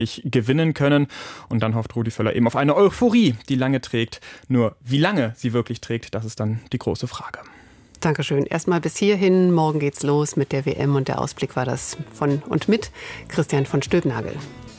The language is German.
gewinnen können. Und dann hofft Rudi Völler eben auf eine Euphorie, die lange trägt. Nur wie lange sie wirklich trägt, das ist dann die große Frage. Dankeschön. Erstmal bis hierhin. Morgen geht's los mit der WM und der Ausblick war das von und mit Christian von Stülpnagel.